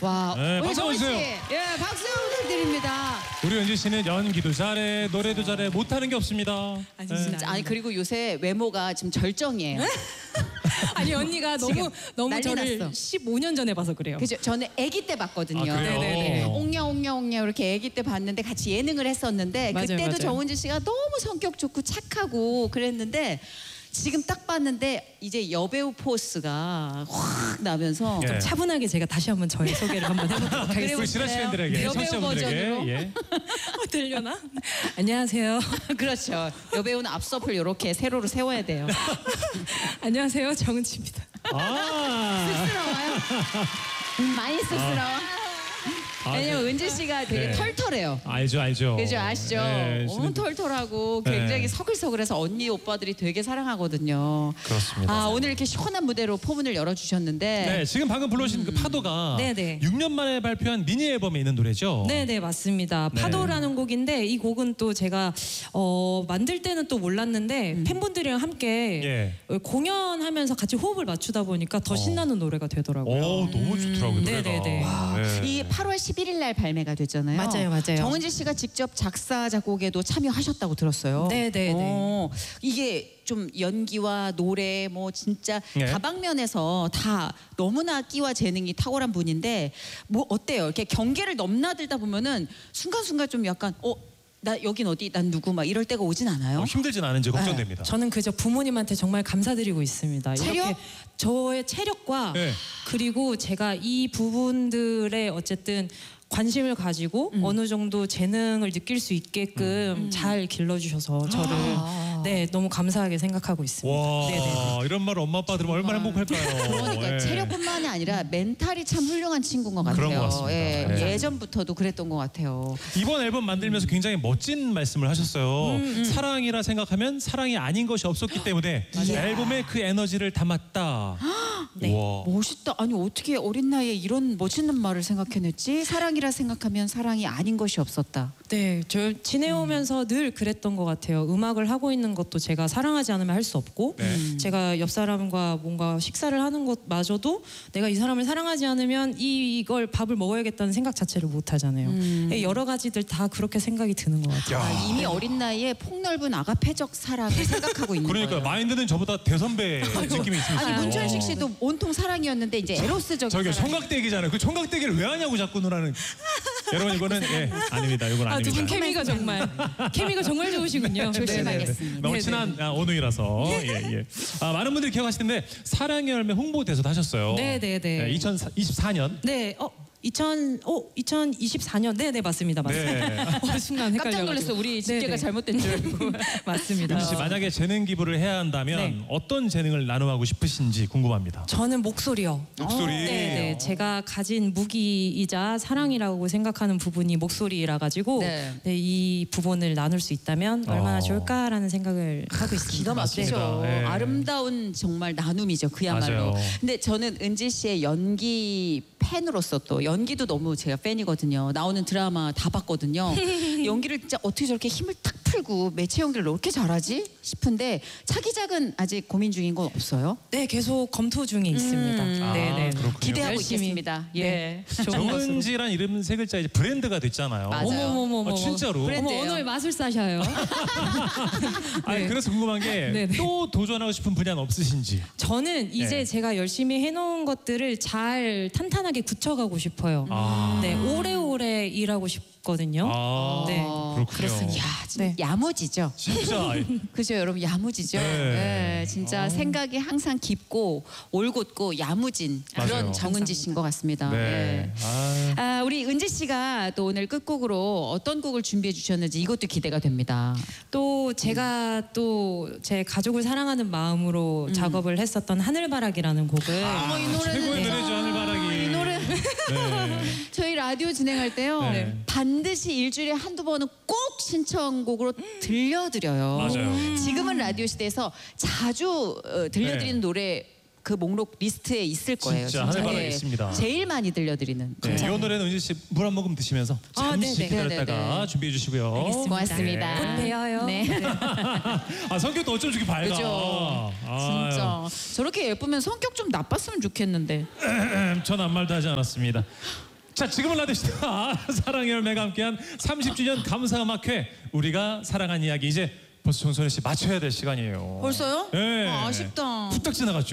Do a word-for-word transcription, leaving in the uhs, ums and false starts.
와, 네, 우리 박수 정은 씨, 주세요. 예, 박수 부탁드립니다. 우리 은지 씨는 연기도 잘해, 노래도 잘해, 못하는 게 없습니다. 아니, 네. 진짜. 아니 그리고 요새 외모가 지금 절정이에요. 아니 언니가 너무 너무 난리 저를 났어. 십오 년 전에 봐서 그래요. 그죠? 저는 아기 때 봤거든요. 아, 그래요? 네네네. 옹냐 옹냐 옹냐 이렇게 아기 때 봤는데 같이 예능을 했었는데 맞아요, 그때도 맞아요. 정은지 씨가 너무 성격 좋고 착하고 그랬는데 지금 딱 봤는데 이제 여배우 포스가 확 나면서 예. 차분하게 제가 다시 한번 저의 소개를 한번 해보도록 하겠습니다. 우리 지라 시민들에게, 여배우 청취자분들에게. 버전으로. 예. 어, 들려나? 안녕하세요. 그렇죠. 여배우는 앞서풀 이렇게 세로로 세워야 돼요. 안녕하세요. 정은지입니다. 아, 쑥스러워요? 많이 쑥스러워. 아, 왜냐면 네. 은지 씨가 되게 네. 털털해요. 알죠, 알죠. 그죠? 아시죠? 네, 너무 털털하고 굉장히 네. 서글서글해서 언니 오빠들이 되게 사랑하거든요. 그렇습니다. 아, 오늘 이렇게 시원한 무대로 포문을 열어주셨는데 네, 지금 방금 불러주신 그 파도가 네네. 육 년 만에 발표한 미니 앨범에 있는 노래죠. 네네 맞습니다. 네. 파도라는 곡인데 이 곡은 또 제가 어, 만들 때는 또 몰랐는데 팬분들이랑 함께 예. 어, 공연하면서 같이 호흡을 맞추다 보니까 더 신나는 노래가 되더라고요. 오, 너무 좋더라고요, 노래가. 네네네. 네. 이 팔월 십일일 날 발매가 됐잖아요. 맞아요, 맞아요. 정은지 씨가 직접 작사 작곡에도 참여하셨다고 들었어요. 네네네. 어, 이게 좀 연기와 노래 뭐 진짜 네. 다방면에서 다 너무나 끼와 재능이 탁월한 분인데 뭐 어때요? 이렇게 경계를 넘나들다 보면은 순간순간 좀 약간 어 나 여긴 어디 난 누구 막 이럴 때가 오진 않아요? 어, 힘들진 않은지 걱정됩니다. 저는 그저 부모님한테 정말 감사드리고 있습니다. 체력? 이렇게 저의 체력과 네. 그리고 제가 이 부분들에 어쨌든 관심을 가지고 음. 어느 정도 재능을 느낄 수 있게끔 잘 길러주셔서 저를 아. 네 너무 감사하게 생각하고 있습니다. 와, 네네. 이런 말 엄마 아빠 들으면 얼마나 행복할까요? 그러니까 예. 체력뿐만이 아니라 멘탈이 참 훌륭한 친구인 것 같아요. 그런 것 같습니다. 예, 네. 예전부터도 그랬던 것 같아요. 이번 앨범 만들면서 굉장히 멋진 말씀을 하셨어요. 음, 사랑이라 생각하면 사랑이 아닌 것이 없었기 때문에 앨범에 그 에너지를 담았다. 네. 우와. 멋있다. 아니 어떻게 어린 나이에 이런 멋있는 말을 생각해냈지? 사랑이라 생각하면 사랑이 아닌 것이 없었다. 네, 저 지내오면서 늘 그랬던 것 같아요. 음악을 하고 있는 것도 제가 사랑하지 않으면 할 수 없고 네. 제가 옆 사람과 뭔가 식사를 하는 것마저도 내가 이 사람을 사랑하지 않으면 이, 이걸 밥을 먹어야겠다는 생각 자체를 못 하잖아요. 네, 여러 가지들 다 그렇게 생각이 드는 것 같아요. 아, 이미 어린 나이에 폭넓은 아가페적 사랑을 생각하고 있는 그러니까 거예요. 마인드는 저보다 대선배 느낌이 있습니다. 아니 문천식 씨도 온통 사랑이었는데 이제 에로스적 저기 사랑. 총각대기잖아요. 그 총각대기를 왜 하냐고 자꾸 누나는. 여러분 이거는 예, 아닙니다. 이건 아, 두 아닙니다. 분 케미가 정말 케미가 정말 좋으시군요. 조심하겠습니다. 너무 네네. 친한 아, 오누이라서 예, 예. 아, 많은 분들이 기억하실 텐데 사랑의 열매 홍보대사도 하셨어요. 네네네. 이천이십사 년. 네, 어, 이천, 어, 이천이십사 년, 네, 네 맞습니다, 맞습니다. 네. 어, 순간 헷갈려. 깜짝 놀랐어. 우리 집계가 잘못된 줄 알고. 맞습니다. 은지 씨 만약에 재능 기부를 해야 한다면 네. 어떤 재능을 나눔하고 싶으신지 궁금합니다. 저는 목소리요. 목소리. 네, 네, 제가 가진 무기이자 사랑이라고 생각하는 부분이 목소리라 가지고 네. 네. 이 부분을 나눌 수 있다면 얼마나 어. 좋을까라는 생각을 하고 있습니다. 기가 막히죠. 맞습니다. 네. 아름다운 정말 나눔이죠. 그야말로. 맞아요. 근데 저는 은지 씨의 연기 팬으로서 또 연기도 너무 제가 팬이거든요. 나오는 드라마 다 봤거든요. 연기를 진짜 어떻게 저렇게 힘을 탁 풀고 매체 연기를 이렇게 잘하지 싶은데 차기작은 아직 고민 중인 건 없어요? 네, 계속 검토 중에 있습니다. 음. 네, 네. 아, 그렇군요. 기대하고 열심히. 있겠습니다. 예. 네. 좋은 것으로. 정은지란 이름 세 글자 이제 브랜드가 됐잖아요. 맞아요. 어머머머머. 아, 진짜로. 브랜드. 어머, 언어의 마술사셔요. 아니 네. 그래서 궁금한 게 네, 네. 또 도전하고 싶은 분야는 없으신지. 저는 이제 네. 제가 열심히 해놓은 것들을 잘 탄탄하게 굳혀가고 싶어요. 아. 네, 오래오래 일하고 싶거든요. 아, 네. 그렇군요. 그렇습니다. 야, 진짜 네. 야무지죠. 진짜 그죠, 여러분 야무지죠. 네. 네, 진짜 생각이 항상 깊고 올곧고 야무진 그런 맞아요. 정은지 씨인 것 같습니다. 네. 예. 아, 아, 우리 은지 씨가 또 오늘 끝곡으로 어떤 곡을 준비해 주셨는지 이것도 기대가 됩니다. 또 제가 또 제 가족을 사랑하는 마음으로 작업을 했었던 하늘바라기라는 곡을 어머, 이 노래는 최고의 네. 노래죠 하늘바라기. 이 노래 네. 저희 라디오 진행할 때요 네. 반드시 일주일에 한두 번은 꼭 신청곡으로 들려드려요. 맞아요. 지금은 라디오 시대에서 자주 어, 들려드리는 네. 노래 그 목록 리스트에 있을 거예요. 진짜 하늘바라기 예. 있습니다. 제일 많이 들려드리는. 네, 이 노래는 은지 씨 물 한 모금 드시면서 아, 잠시 네네. 기다렸다가 네네네. 준비해 주시고요. 알겠습니다. 고맙습니다. 곧 뵈어요. 네. 아 성격도 어쩜 저렇게 밝아. 그죠. 아유. 진짜 저렇게 예쁘면 성격 좀 나빴으면 좋겠는데. 전 아무 말도 하지 않았습니다. 자, 지금은 라디오스타 사랑의 열매가 함께한 삼십 주년 감사음악회 우리가 사랑한 이야기 이제 벌써 정선혜 씨 맞춰야 될 시간이에요. 벌써요? 네. 아, 아쉽다. 후딱 지나갔죠.